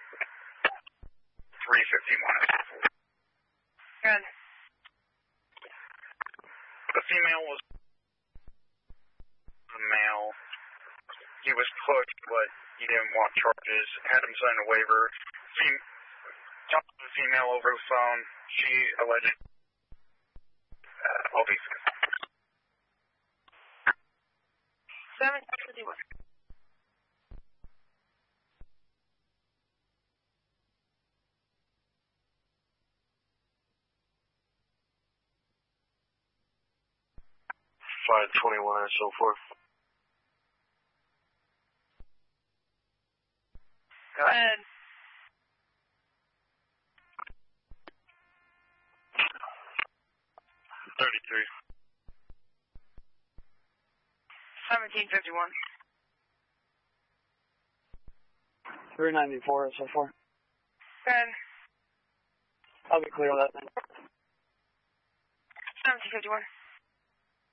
351. Good. The female was the male. He was pushed, but he didn't want charges. Had him sign a waiver. Talked to the female over the phone. She alleged all these things. 751. $521 and so forth. Go ahead. $33. 1751. $394 and so forth. Good. I'll be clear with that then. 1751.